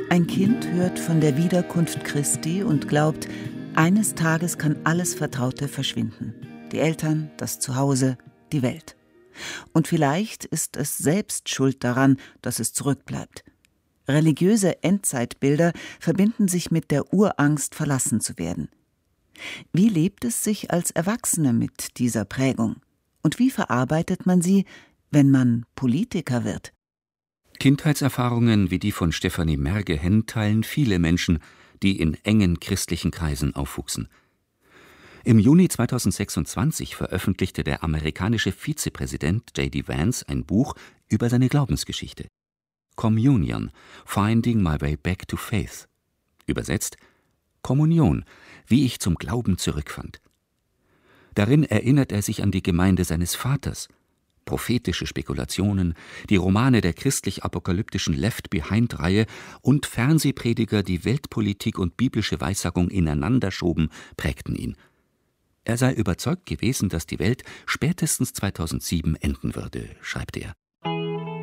Ein Kind hört von der Wiederkunft Christi und glaubt, eines Tages kann alles Vertraute verschwinden. Die Eltern, das Zuhause, die Welt. Und vielleicht ist es selbst schuld daran, dass es zurückbleibt. Religiöse Endzeitbilder verbinden sich mit der Urangst, verlassen zu werden. Wie lebt es sich als Erwachsene mit dieser Prägung? Und wie verarbeitet man sie, wenn man Politiker wird? Kindheitserfahrungen wie die von Stefanie Merge-Henn teilen viele Menschen, die in engen christlichen Kreisen aufwuchsen. Im Juni 2026 veröffentlichte der amerikanische Vizepräsident J.D. Vance ein Buch über seine Glaubensgeschichte. Communion – Finding My Way Back to Faith. Übersetzt: Kommunion – wie ich zum Glauben zurückfand. Darin erinnert er sich an die Gemeinde seines Vaters, prophetische Spekulationen, die Romane der christlich-apokalyptischen Left-Behind-Reihe und Fernsehprediger, die Weltpolitik und biblische Weissagung ineinander schoben, prägten ihn. Er sei überzeugt gewesen, dass die Welt spätestens 2007 enden würde, schreibt er.